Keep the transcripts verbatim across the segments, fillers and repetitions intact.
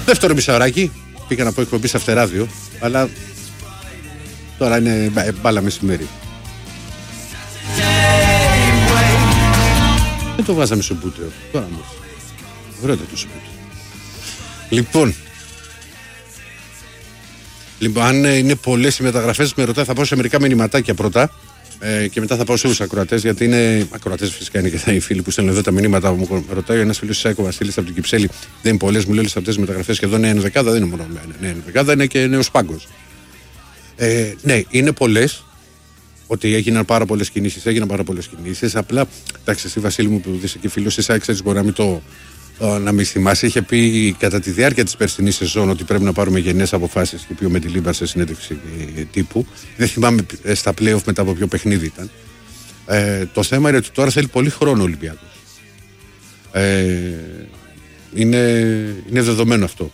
Δεύτερο μισάωράκι. Πήγα να πω εκπομπή σε αυτεράδιο, αλλά τώρα είναι μπάλα μεσημέρι. Δεν το βάζαμε στο μπούτεο. Τώρα μου. Ωραίο το μπούτεο. Λοιπόν. Λοιπόν, αν είναι πολλές οι μεταγραφές, με ρωτάει, θα πάω σε μερικά μηνυματάκια πρώτα. Ε, και μετά θα πάω σε όλους τους ακροατές, γιατί είναι ακροατές φυσικά είναι και οι φίλοι που στέλνουν εδώ τα μηνύματα. Μου ρωτάει ένας φίλος της Σάικο Βασίλης από την Κυψέλη, δεν είναι πολλές, μου λέει όλες αυτές τις μεταγραφές σχεδόν είναι ενδεκάδα, δεν είναι μόνο ναι, ενδεκάδα, είναι και νέος πάγκος. Ε, ναι, είναι πολλές, ότι έγιναν πάρα πολλές κινήσεις, έγιναν πάρα πολλές κινήσεις. Απλά, εντάξει, εσύ Βασίλη μου που είσαι και φίλος της Σάικο, ξέρεις, μπορεί να μην το. Να μην θυμάσαι, είχε πει κατά τη διάρκεια της περσινής σεζόν ότι πρέπει να πάρουμε γενναίες αποφάσεις και πει ο Μεντιλίμπαρ σε συνέντευξη τύπου. Δεν θυμάμαι στα play-off μετά από ποιο παιχνίδι ήταν. Ε, το θέμα είναι ότι τώρα θέλει πολύ χρόνο ο Ολυμπιακός. Ε, είναι, είναι δεδομένο αυτό.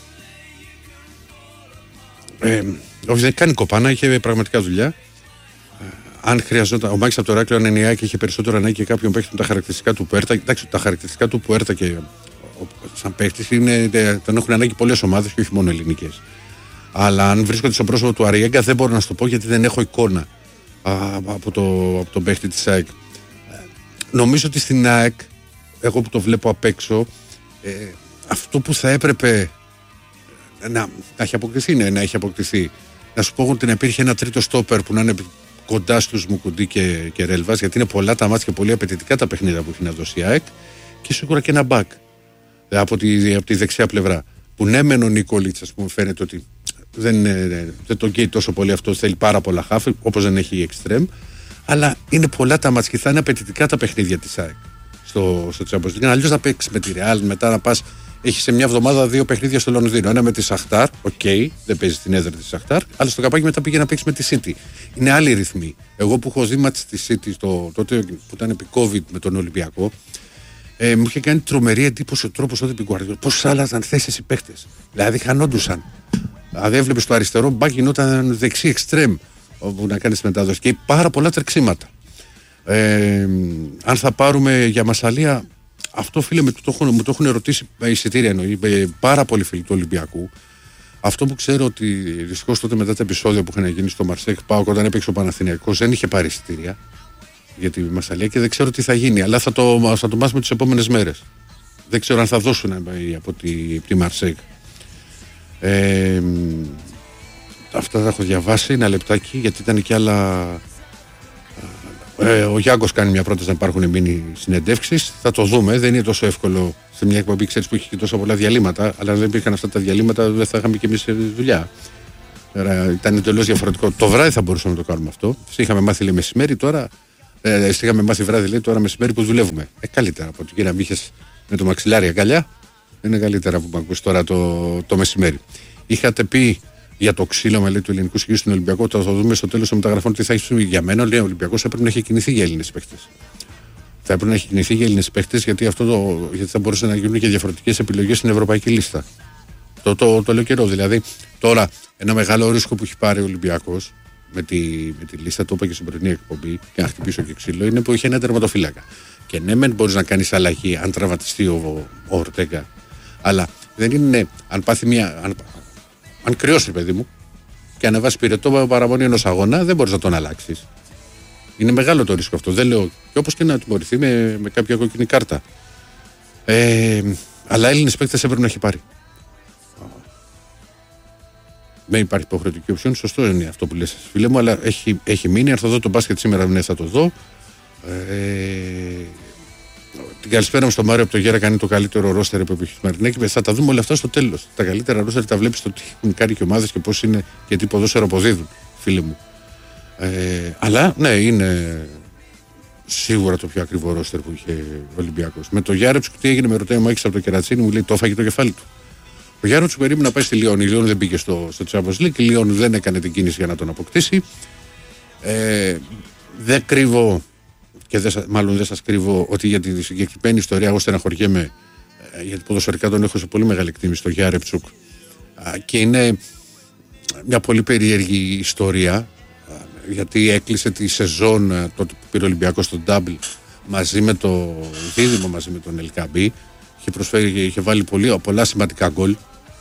Ε, όχι, δεν κάνει κοπάνα, είχε πραγματικά δουλειά. Ε, αν χρειαζόταν, ο Μάκης από το Ηράκλειο Ανενιάκη είχε περισσότερο ανάγκη και κάποιον παίχτη με τα χαρακτηριστικά του Πουέρτα. Εντάξει, τα χαρακτηριστικά του Πουέρτα και ο, σαν παίχτη τον έχουν ανάγκη πολλές ομάδες και όχι μόνο ελληνικές. Αλλά αν βρίσκονται στο πρόσωπο του Αριέγκα δεν μπορώ να σου το πω γιατί δεν έχω εικόνα α, από, το, από τον παίχτη της ΑΕΚ. Νομίζω ότι στην ΑΕΚ, εγώ που το βλέπω απ' έξω, ε, αυτό που θα έπρεπε να, να έχει αποκτηθεί, ναι, να έχει αποκτηθεί. Να σου πω ότι να υπήρχε ένα τρίτο στόπερ που να είναι κοντά στους Μουκουντή και, και Ρέλβας, γιατί είναι πολλά τα μάτια και πολύ απαιτητικά τα παιχνίδια που έχει να δώσει η ΑΕΚ, και σίγουρα και ένα μπακ από τη, από τη δεξιά πλευρά. Που ναι, μεν ο Νικόλιτς, ας πούμε, φαίνεται ότι δεν, δεν τον καίει τόσο πολύ αυτό, θέλει πάρα πολλά χάφη, όπως δεν έχει η εξτρέμ, αλλά είναι πολλά τα μάτια και θα είναι απαιτητικά τα παιχνίδια της ΑΕΚ στο, στο Champions League. Αλλιώς να παίξει με τη Real, μετά να πας. Έχει σε μια εβδομάδα δύο παιχνίδια στο Λονδίνο. Ένα με τη Σαχτάρ, οκ, okay, δεν παίζει στην έδρα τη Σαχτάρ, αλλά στο καπάκι μετά πήγε να παίξει με τη City. Είναι άλλοι ρυθμοί. Εγώ που έχω δει μάτς στη City στο, τότε που ήταν επί COVID με τον Ολυμπιακό, ε, μου είχε κάνει τρομερή εντύπωση ο τρόπος τότε επί Γκουαρδιόλα. Πώς άλλαζαν θέσεις οι παίχτες. Δηλαδή χανόντουσαν. Δηλαδή έβλεπε το αριστερό μπακ γινόταν δεξί εξτρέμ όπου να κάνει μετάδοση. Και πάρα πολλά τρεξίματα. Ε, αν θα πάρουμε για Μασσαλία. Αυτό, φίλε, με το, το, μου το έχουν ερωτήσει εισιτήρια εννοεί, πάρα πολλοί φίλοι του Ολυμπιακού. Αυτό που ξέρω ότι δυστυχώς τότε μετά τα επεισόδια που είχαν γίνει στο Μαρσέκ Πάοκ όταν έπαιξε ο Παναθηναϊκός δεν είχε πάρει εισιτήρια για τη Μασσαλία και δεν ξέρω τι θα γίνει. Αλλά θα το, θα το μάθουμε τις επόμενες μέρες. Δεν ξέρω αν θα δώσουν από τη, τη Μαρσέκ. Ε, αυτά τα έχω διαβάσει ένα λεπτάκι γιατί ήταν και άλλα. Ε, ο Γιάνγκος κάνει μια πρόταση να υπάρχουν μίνι συνεντεύξεις. Θα το δούμε. Δεν είναι τόσο εύκολο σε μια εκπομπή, ξέρεις, που έχει και τόσα πολλά διαλύματα. Αλλά αν δεν υπήρχαν αυτά τα διαλύματα, δεν θα είχαμε και εμείς δουλειά. Άρα ήταν εντελώς διαφορετικό. Το βράδυ θα μπορούσαμε να το κάνουμε αυτό. Είχαμε μάθει, λέει, μεσημέρι τώρα. Ε, είχαμε μάθει βράδυ, λέει, τώρα μεσημέρι που δουλεύουμε. Ε, καλύτερα από ότι να μην είχες με το μαξιλάρι αγκαλιά. Είναι καλύτερα που με ακούς τώρα το, το μεσημέρι. Είχατε πει για το ξύλωμα, λέει, του ελληνικού σκηνικού στον Ολυμπιακό. Θα το δούμε στο τέλος των μεταγραφών τι θα έχει. Για μένα, λέει, ο Ολυμπιακός έπρεπε να έχει κινηθεί για Έλληνες παίχτες. Θα έπρεπε να έχει κινηθεί για Έλληνες παίχτες γιατί, αυτό το, γιατί θα μπορούσε να γίνουν και διαφορετικές επιλογές στην ευρωπαϊκή λίστα. Το, το, το, το λέω καιρό. Δηλαδή, τώρα ένα μεγάλο ρίσκο που έχει πάρει ο Ολυμπιακός με τη, με τη λίστα, το είπα και στην πρωινή εκπομπή, και να χτυπήσω και ξύλο, είναι που είχε ένα τερματοφύλακα. Και ναι, μεν μπορεί να κάνει αλλαγή αν τραυματιστεί ο, ο Ορτέγκα, αλλά δεν είναι αν πάθει μια. Αν, αν κρυώσει, παιδί μου, και ανεβάσει πυρετό παραμονή ενός αγώνα, δεν μπορεί να τον αλλάξει. Είναι μεγάλο το ρίσκο αυτό. Δεν λέω. Και όπως και να τιμωρηθεί με, με κάποια κόκκινη κάρτα. Ε, αλλά Έλληνες παίκτες έπρεπε να έχει πάρει. Δεν υπάρχει υποχρεωτική οψιόν. Σωστό είναι αυτό που λες, φίλε μου, αλλά έχει, έχει μείνει. Αν θα δω το μπάσκετ σήμερα, ναι, θα το δω. Ε, την καλησπέρα μου στον Μάριο από το Γέρα, κάνει το καλύτερο ρόστερ που έχει Μαρινέκη. Θα τα δούμε όλα αυτά στο τέλος. Τα καλύτερα ρόστερ τα βλέπεις στο τι έχουν κάνει και ομάδες και πώς είναι και τι ποδόσφαιρο αποδίδουν, φίλε μου. Ε, αλλά ναι, είναι σίγουρα το πιο ακριβό ρόστερ που είχε ο Ολυμπιακός. Με το Γιάρεψ, τι έγινε, με ρωτάει ο Μάκης από το Κερατσίνη, μου λέει το έφαγε το κεφάλι του. Ο Γιάρεψ περίμενε να πάει στη Λιόν. Η Λιόν δεν πήγε στο, στο Champions League. Η Λιόν δεν έκανε την κίνηση για να τον αποκτήσει. Ε, δεν κρύβω. Και δεν, μάλλον δεν σας κρύβω ότι για τη συγκεκριμένη ιστορία εγώ στεναχωριέμαι, γιατί ποδοσφαιρικά τον έχω σε πολύ μεγάλη εκτίμηση στο Γιάρεψουκ και είναι μια πολύ περίεργη ιστορία, γιατί έκλεισε τη σεζόν τότε που πήρε ο Ολυμπιακός στον Double μαζί με το δίδυμο, μαζί με τον Ελκαμπή, είχε, προσφέρει, είχε βάλει πολύ, πολλά σημαντικά γκολ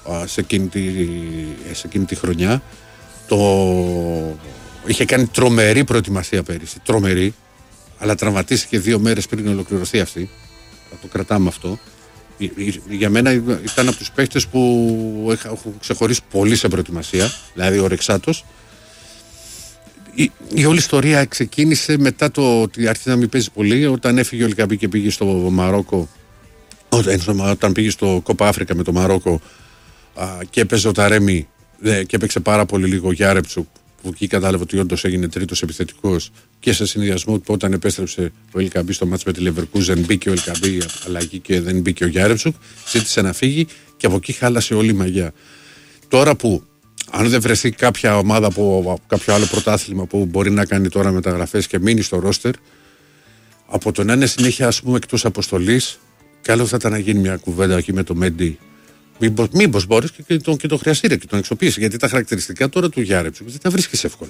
σε εκείνη τη, σε εκείνη τη χρονιά. Το... Είχε κάνει τρομερή προετοιμασία πέρυσι, τρομερή, αλλά τραυματίστηκε δύο μέρες πριν ολοκληρωθεί αυτή. Θα το κρατάμε αυτό. Για μένα ήταν από τους παίκτες που έχουν ξεχωρίσει πολύ σε προετοιμασία, δηλαδή ο Ρεξάτος. Η, η όλη ιστορία ξεκίνησε μετά το ότι άρχισε να μην παίζει πολύ, όταν έφυγε ο Λικαμπή και πήγε στο Μαρόκο, όταν, όταν πήγε στο Κόπα Αφρικα με το Μαρόκο α, και έπαιζε ο Ταρέμι και έπαιξε πάρα πολύ λίγο ο Γιάρεψουκ, που εκεί κατάλαβε ότι όντως έγινε τρίτος επιθετικός, και σε συνδυασμό που όταν επέστρεψε ο Ελκαμπή στο μάτς με τη Leverkusen, μπήκε ο Ελκαμπή αλλαγή και δεν μπήκε ο Γιάρεψουκ, ζήτησε να φύγει και από εκεί χάλασε όλη η μαγιά. Τώρα που αν δεν βρεθεί κάποια ομάδα από, από κάποιο άλλο πρωτάθλημα που μπορεί να κάνει τώρα μεταγραφές και μείνει στο ρόστερ, από το να είναι συνέχεια ας πούμε εκτός αποστολής, καλό θα ήταν να γίνει μια κουβέντα εκεί με το Μέντι. Μήπως, μήπως μπορείς και, και, τον, και τον χρειαστεί και τον εξοπλίσει, γιατί τα χαρακτηριστικά τώρα του Γιάρεψουκ δεν τα βρίσκεις εύκολα.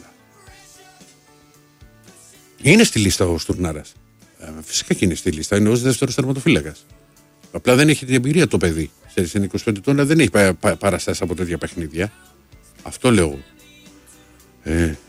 Είναι στη λίστα ο Στουρνάρας. Ε, φυσικά και είναι στη λίστα, είναι ως δεύτερος τερματοφύλακας. Απλά δεν έχει την εμπειρία το παιδί. Σε είκοσι πέντε ετών δεν έχει πα, πα, παραστάσει από τέτοια παιχνίδια. Αυτό λέω. Ε,